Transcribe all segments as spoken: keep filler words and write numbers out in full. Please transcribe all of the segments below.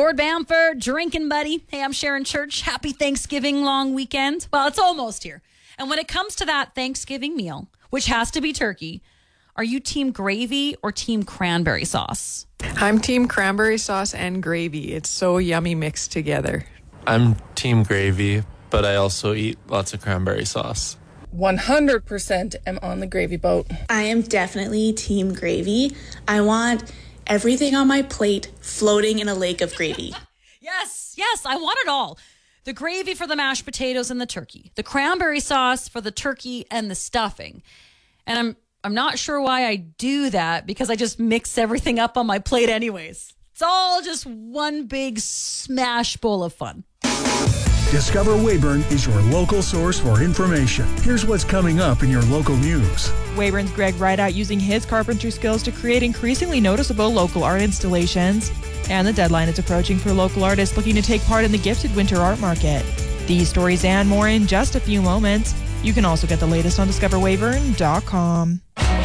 Lord Bamford, drinking buddy. Hey, I'm Sharon Church. Happy Thanksgiving long weekend. Well, it's almost here. And when it comes to that Thanksgiving meal, which has to be turkey, are you team gravy or team cranberry sauce? I'm team cranberry sauce and gravy. It's so yummy mixed together. I'm team gravy, but I also eat lots of cranberry sauce. one hundred percent am on the gravy boat. I am definitely team gravy. I want everything on my plate floating in a lake of gravy. Yes, yes, I want it all. The gravy for the mashed potatoes and the turkey. The cranberry sauce for the turkey and the stuffing. And I'm I'm not sure why I do that, because I just mix everything up on my plate anyways. It's all just one big smash bowl of fun. Discover Weyburn is your local source for information. Here's what's coming up in your local news. Weyburn's Greg Rideout using his carpentry skills to create increasingly noticeable local art installations. And the deadline is approaching for local artists looking to take part in the Gifted Winter Art Market. These stories and more in just a few moments. You can also get the latest on discover weyburn dot com.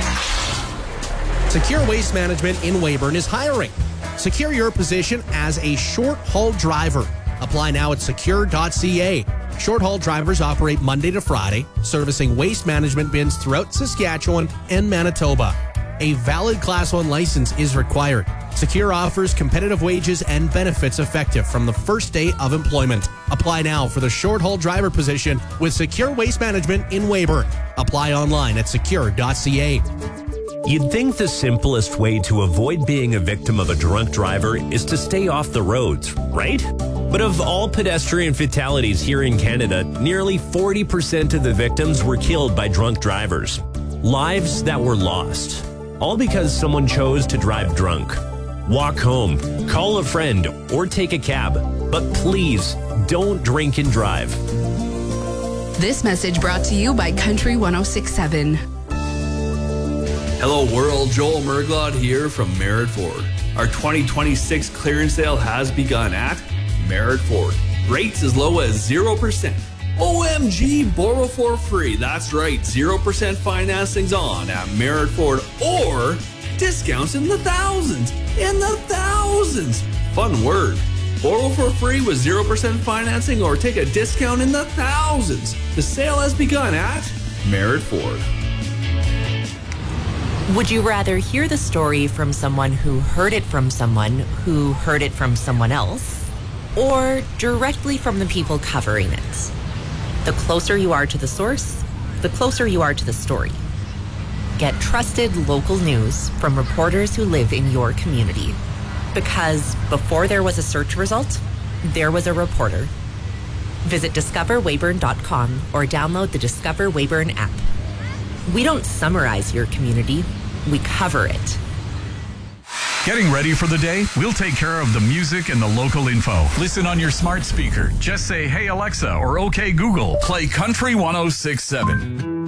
Secure Waste Management in Weyburn is hiring. Secure your position as a short-haul driver. Apply now at secure dot c a. Short-haul drivers operate Monday to Friday, servicing waste management bins throughout Saskatchewan and Manitoba. A valid Class one license is required. Secure offers competitive wages and benefits effective from the first day of employment. Apply now for the short-haul driver position with Secure Waste Management in Weyburn. Apply online at secure dot c a. You'd think the simplest way to avoid being a victim of a drunk driver is to stay off the roads, right? But of all pedestrian fatalities here in Canada, nearly forty percent of the victims were killed by drunk drivers. Lives that were lost, all because someone chose to drive drunk. Walk home, call a friend, or take a cab. But please, don't drink and drive. This message brought to you by Country one oh six point seven. Hello world, Joel Merglod here from Merritt Ford. Our twenty twenty-six clearance sale has begun at Merritt Ford. Rates as low as zero percent. O M G, borrow for free. That's right, zero percent financing's on at Merritt Ford, or discounts in the thousands. In the thousands. Fun word. Borrow for free with zero percent financing or take a discount in the thousands. The sale has begun at Merritt Ford. Would you rather hear the story from someone who heard it from someone who heard it from someone else, or directly from the people covering it? The closer you are to the source, the closer you are to the story. Get trusted local news from reporters who live in your community. Because before there was a search result, there was a reporter. Visit discover weyburn dot com or download the Discover Weyburn app. We don't summarize your community, we cover it. Getting ready for the day? We'll take care of the music and the local info. Listen on your smart speaker. Just say, "Hey Alexa," or "Okay Google." Play Country one oh six point seven.